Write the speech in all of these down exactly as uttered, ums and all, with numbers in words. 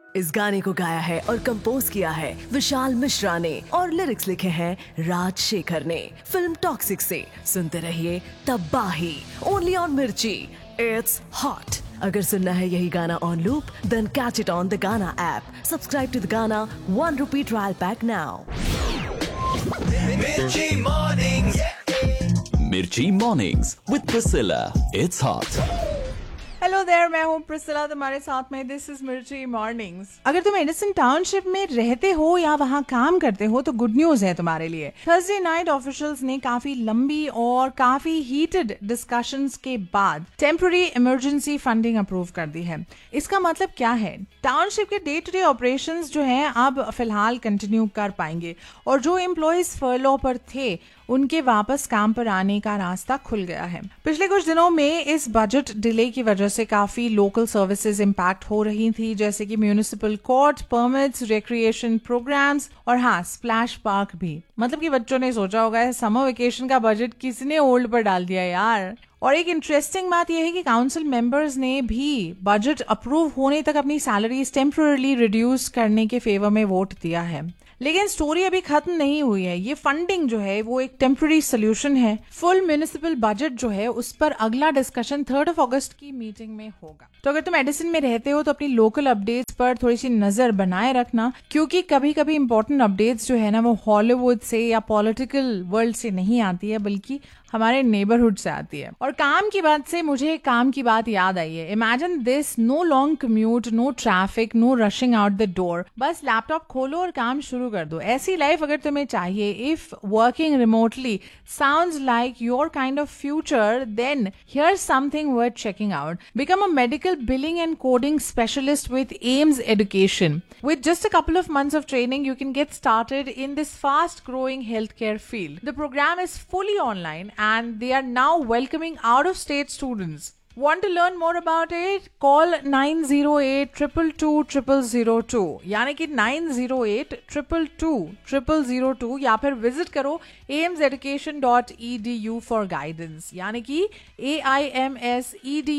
इस गाने को गाया है और कंपोज किया है विशाल मिश्रा ने और लिरिक्स लिखे हैं राज शेखर ने। फिल्म टॉक्सिक से सुनते रहिए तबाही, ओनली ऑन मिर्ची। It's hot. अगर सुनना है यही गाना on loop, then catch it on the गाना ऐप। सब्सक्राइब टू द गाना one rupee trial pack now. Mirchi Mornings. Mirchi Mornings with Priscilla. It's hot. Hello there, मैं हूँ प्रिसिला तुम्हारे साथ में। दिस इज मिर्ची मॉर्निंग्स। अगर तुम एडिसन टाउनशिप में रहते हो या वहाँ काम करते हो तो गुड न्यूज है तुम्हारे लिए। थर्सडे नाइट ऑफिशियल्स ने काफी लंबी और काफी हीटेड डिस्कशंस के बाद टेम्पररी इमरजेंसी फंडिंग अप्रूव कर दी है। इसका मतलब क्या है? टाउनशिप के डे टू डे ऑपरेशंस जो हैं अब फिलहाल कंटिन्यू कर पाएंगे और जो एम्प्लॉयज फर्लो पर थे उनके वापस काम पर आने का रास्ता खुल गया है। पिछले कुछ दिनों में इस बजट डिले की वजह से काफी लोकल सर्विसेज इम्पैक्ट हो रही थी, जैसे कि municipal court, permits, recreation programmes और हाँ स्प्लैश पार्क भी। मतलब कि बच्चों ने सोचा होगा समर वेकेशन का बजट किसने होल्ड पर डाल दिया यार। और एक इंटरेस्टिंग बात यह है कि काउंसिल मेंबर्स ने भी बजट अप्रूव होने तक अपनी सैलरीज टेम्पररीली रिड्यूस करने के फेवर में वोट दिया है। लेकिन स्टोरी अभी खत्म नहीं हुई है। ये फंडिंग जो है वो एक टेम्पररी सोल्यूशन है। फुल म्युनिसिपल बजट जो है उस पर अगला डिस्कशन थर्ड ऑफ अगस्त की मीटिंग में होगा। तो अगर तुम एडिसन में रहते हो तो अपनी लोकल अपडेट्स पर थोड़ी सी नजर बनाए रखना, क्योंकि कभी कभी इंपॉर्टेंट अपडेट्स जो है ना वो हॉलीवुड से या पॉलिटिकल वर्ल्ड से नहीं आती है, बल्कि हमारे नेबरहुड से आती है। और काम की बात से मुझे काम की बात याद आई है। Imagine this, no long commute, no traffic, no rushing out the door. बस लैपटॉप खोलो और काम शुरू कर दो। ऐसी लाइफ अगर तुम्हें चाहिए, if working remotely sounds like your kind of future, then here's something worth checking out. Become a medical billing and coding specialist with AIMS Education. With just a couple of months of training, you can get started in this fast-growing healthcare field. The program is fully online and they are now welcoming out-of-state students. Want to learn more about it? Call nine zero eight, two two two, zero zero zero two यानी कि nine zero eight, two two two, zero zero zero two या फिर visit करो a i m s education dot e d u for guidance यानी कि a i m s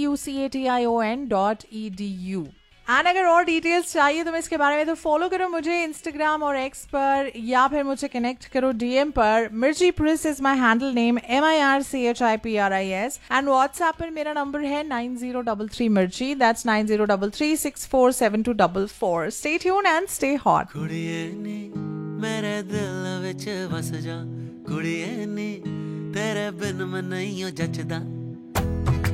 education dot e d u। And अगर और details चाहिए तो मैं इसके बारे में तो फॉलो करो मुझे इंस्टाग्राम और एक्स पर, या फिर मुझे कनेक्ट करो डीएम पर। मिर्ची प्रिस is my handle name, M I R C H I P R I S. And WhatsApp पर मेरा नंबर है नाइन जीरो थ्री थ्री मिर्ची, that's nine zero three three six four seven to four four. Stay tune and stay hot. कुड़िए नी मेरे दिल विच वस जा, कुड़िए नी तेरे बिन मैं नहीं जचदा।